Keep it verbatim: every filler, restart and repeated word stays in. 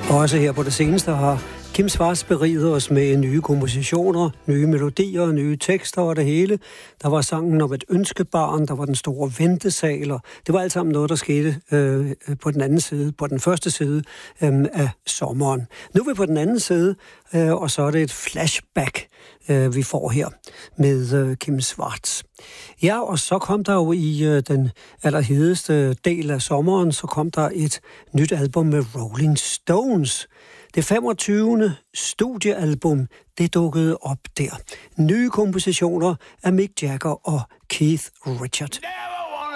Også her på det seneste har Kim Schwartz beriget os med nye kompositioner, nye melodier, nye tekster og det hele. Der var sangen om et ønskebarn, der var den store ventesal, og det var alt sammen noget, der skete øh, på den anden side, på den første side øh, af sommeren. Nu er vi på den anden side, øh, og så er det et flashback, øh, vi får her med øh, Kim Schwartz. Ja, og så kom der jo i øh, den allerhedeste del af sommeren, så kom der et nyt album med Rolling Stones. Det femogtyvende studiealbum, det dukkede op der. Nye kompositioner af Mick Jagger og Keith Richards. Never